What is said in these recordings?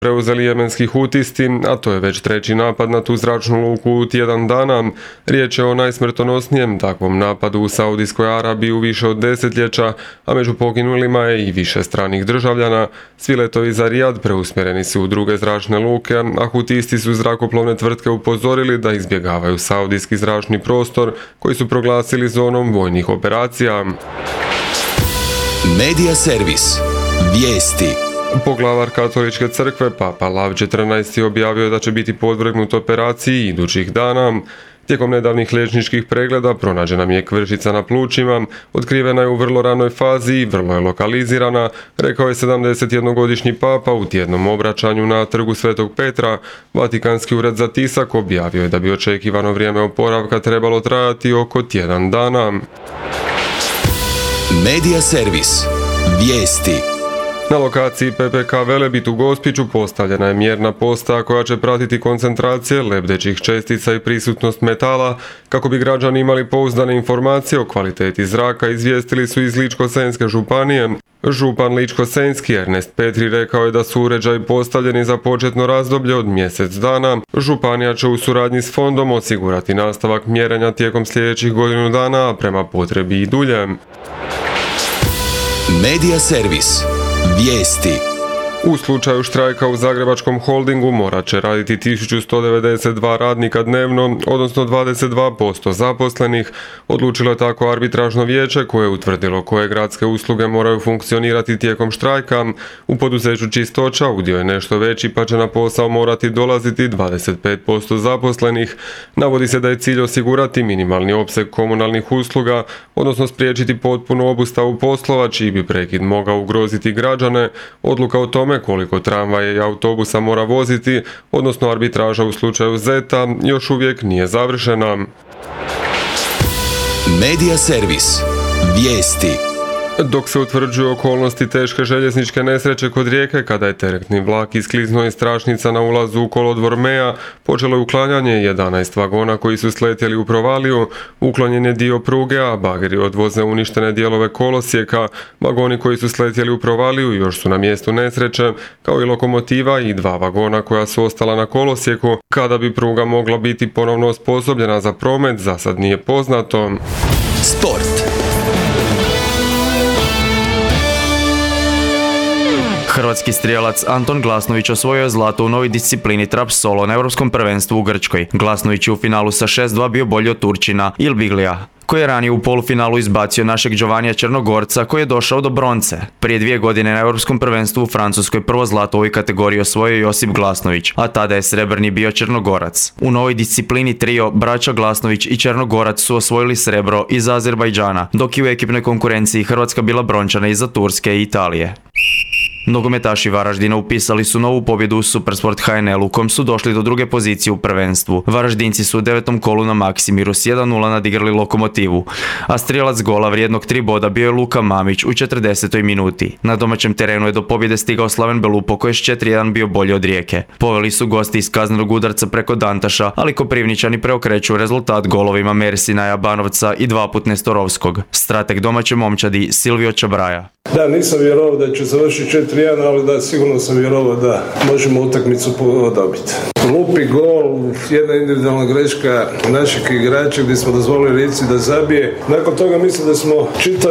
preuzeli jemenski hutisti, a to je već treći napad na tu zračnu luku u tjedan dana. Riječ je o najsmrtonosnijem takvom napadu u Saudijskoj Arabiji u više od desetljeća, a među poginulima je i više stranih državljana. Svi letovi za Rijad preusmjereni su u druge zračne luke, a hutisti su zrakoplovne tvrtke upozorili da izbjegavaju saudijski zračni prostor koji su proglasili zonom vojnih operacija. Medija servis. Vijesti. Poglavar Katoličke crkve, Papa Lav XIV objavio da će biti podvrgnut operaciji idućih dana. Tijekom nedavnih liječničkih pregleda pronađena mi je kvrčica na plućima, otkrivena je u vrlo ranoj fazi i vrlo je lokalizirana, rekao je 71-godišnji papa u tjednom obraćanju na trgu Svetog Petra. Vatikanski ured za tisak objavio je da bi očekivano vrijeme oporavka trebalo trajati oko tjedan dana. Medija servis. Vijesti. Na lokaciji PPK Velebit u Gospiću postavljena je mjerna postaja koja će pratiti koncentracije lebdećih čestica i prisutnost metala. Kako bi građani imali pouzdane informacije o kvaliteti zraka, izvijestili su iz Ličko-senjske županije. Župan Ličko-senjski Ernest Petri rekao je da su uređaji postavljeni za početno razdoblje od mjesec dana. Županija će u suradnji s fondom osigurati nastavak mjerenja tijekom sljedećih godinu dana, a prema potrebi i dulje. Medija servis. Vijesti. U slučaju štrajka u Zagrebačkom holdingu morat će raditi 1192 radnika dnevno, odnosno 22% zaposlenih. Odlučilo je tako arbitražno vijeće koje je utvrdilo koje gradske usluge moraju funkcionirati tijekom štrajka. U poduzeću Čistoća udio je nešto veći pa će na posao morati dolaziti 25% zaposlenih. Navodi se da je cilj osigurati minimalni opseg komunalnih usluga, odnosno spriječiti potpunu obustavu poslova čiji bi prekid mogao ugroziti građane. Odluka o tome koliko tramvaja i autobusa mora voziti, odnosno arbitraža u slučaju Zeta, još uvijek nije završena. Medija servis. Vijesti. Dok se utvrđuju okolnosti teške željezničke nesreće kod Rijeke kada je teretni vlak iskliznuo iz tračnica na ulazu u kolodvor Meja, počelo je uklanjanje 11 vagona koji su sletjeli u provaliju. Uklonjen je dio pruge, a bageri odvoze uništene dijelove kolosijeka. Vagoni koji su sletjeli u provaliju još su na mjestu nesreće, kao i lokomotiva i 2 vagona koja su ostala na kolosijeku. Kada bi pruga mogla biti ponovno osposobljena za promet, za sad nije poznato. Sport. Hrvatski strijelac Anton Glasnović osvojio je zlato u novoj disciplini trap solo na Europskom prvenstvu u Grčkoj. Glasnović je u finalu sa 6-2 bio bolji od Turčina Ilbiglija, koji je ranije u polufinalu izbacio našeg Giovannija Črnogorca koji je došao do bronce. Prije 2 godine na Europskom prvenstvu u Francuskoj prvo zlato u ovoj kategoriji osvojio Josip Glasnović, a tada je srebrni bio Črnogorac. U novoj disciplini trio braća Glasnović i Črnogorac su osvojili srebro iz Azerbajdžana, dok je u ekipnoj konkurenciji Hrvatska bila brončana iza Turske i Italije. Nogometaši Varaždina upisali su novu pobjedu u Supersport HNL u kom su došli do druge pozicije u prvenstvu. Varaždinci su u 9. kolu na Maksimiru s 1-0 nadigrali Lokomotivu, a strijelac gola vrijednog 3 boda bio je Luka Mamić u 40. minuti. Na domaćem terenu je do pobjede stigao Slaven Belupo koji je s 4-1 bio bolji od Rijeke. Poveli su gosti iz kaznenog udarca preko Dantaša, ali Koprivničani preokreću rezultat golovima Mersinaja, Banovca i 2 put Nestorovskog. Strateg domaće momčadi Silvio Čabraja. Da, nisam vjerovao da će završiti 4-1, ali da, sigurno sam vjerovao da možemo utakmicu dobiti. Lupi gol, jedna individualna greška naših igrača gdje smo dozvolili Rijeci da zabije. Nakon toga mislim da smo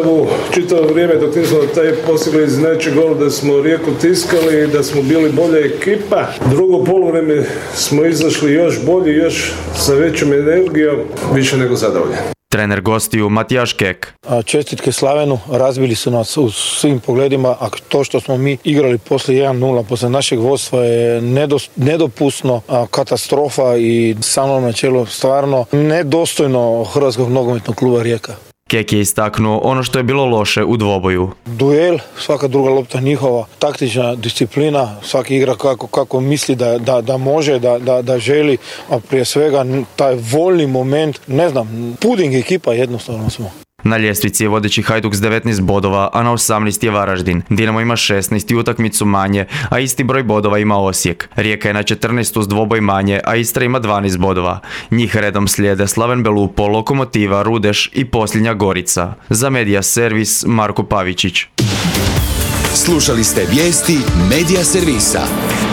čitavo vrijeme dok nismo taj postigli iznenađeni gol da smo Rijeku tiskali i da smo bili bolja ekipa. Drugo poluvrijeme smo izašli još bolji, još sa većom energijom, više nego zadovoljan. Trener gostiju Matijaš Kek. Čestitke Slavenu, razbili su nas u svim pogledima, a to što smo mi igrali poslije 1-0, poslije našeg vodstva je nedopusno, katastrofa i samo načelo stvarno nedostojno Hrvatskog nogometnog kluba Rijeka. Kek je istaknuo ono što je bilo loše u dvoboju. Duel, svaka druga lopta njihova, taktična disciplina, svaki igra kako misli da može, da želi, a prije svega taj voljni moment, ne znam, puding ekipa jednostavno smo. Na ljestvici je vodeći Hajduk s 19 bodova, a na 18 je Varaždin. Dinamo ima 16 i utakmicu manje, a isti broj bodova ima Osijek. Rijeka je na 14 s dvoboj manje, a Istra ima 12 bodova. Njih redom slijede Slaven Belupo, Lokomotiva, Rudeš i posljednja Gorica. Za Medija servis Marko Pavičić. Slušali ste vijesti Medija servisa.